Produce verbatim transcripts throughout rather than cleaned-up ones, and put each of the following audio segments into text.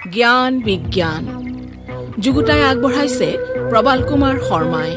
জ্ঞান বিজ্ঞান যুগুতাই আগবঢ়াইছে প্ৰবাল কুমাৰ শৰ্মাই।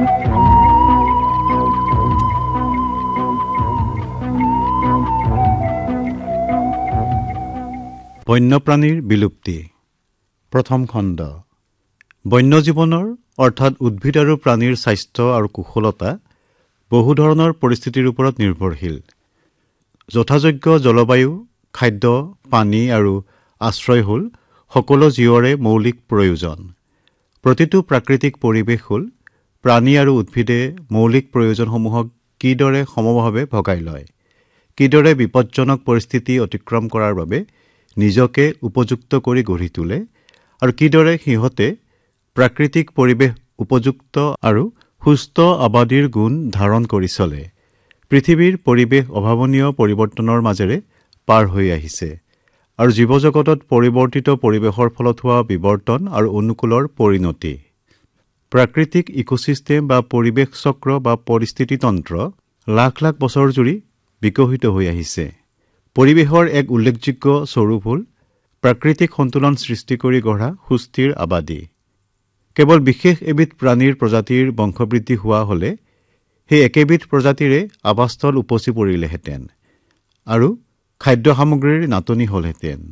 বন্যপ্ৰাণীৰ বিলুপ্তি প্ৰথম খণ্ড। বন্যজীৱনৰ অৰ্থাৎ উদ্ভিদ আৰু প্ৰাণীৰ স্বাস্থ্য আৰু কুশলতা বহু ধৰণৰ পৰিস্থিতিৰ ওপৰত নিৰ্ভৰশীল। যথাযোগ্য জলবায়ু, খাদ্য, পানী আৰু আশ্ৰয় হ'ল সকলো জীৱৰে মৌলিক প্ৰয়োজন। প্ৰতিটো প্ৰাকৃতিক পৰিৱেশ হ'ল প্ৰাণী আৰু উদ্ভিদে মৌলিক প্ৰয়োজনসমূহক কিদৰে সমভাৱে ভগাই লয়, কিদৰে বিপজ্জনক পৰিস্থিতি অতিক্ৰম কৰাৰ বাবে নিজকে উপযুক্ত কৰি গঢ়ি তোলে আৰু কিদৰে সিহঁতে প্ৰাকৃতিক পৰিৱেশ উপযুক্ত আৰু সুস্থ আবাদীৰ গুণ ধাৰণ কৰি চলে। পৃথিৱীৰ পৰিৱেশ অভাৱনীয় পৰিৱৰ্তনৰ মাজেৰে পাৰ হৈ আহিছে আৰু জীৱজগতত পৰিৱৰ্তিত পৰিৱেশৰ ফলত হোৱা বিৱৰ্তন আৰু অনুকূলৰ পৰিণতি। প্ৰাকৃতিক ইক'ছিষ্টেম বা পৰিৱেশ চক্ৰ বা পৰিস্থিতিতন্ত্ৰ লাখ লাখ বছৰ জুৰি বিকশিত হৈ আহিছে। পৰিৱেশৰ এক উল্লেখযোগ্য স্বৰূপ হ'ল প্ৰাকৃতিক সন্তুলন সৃষ্টি কৰি গঢ়া সুস্থিৰ আবাদী। কেৱল বিশেষ এবিধ প্ৰাণীৰ প্ৰজাতিৰ বংশবৃদ্ধি হোৱা হ'লে সেই একেবিধ প্ৰজাতিৰে আৱাসস্থল উপচি পৰিলেহেঁতেন আৰু খাদ্য সামগ্ৰীৰ নাটনি হ'লহেঁতেন।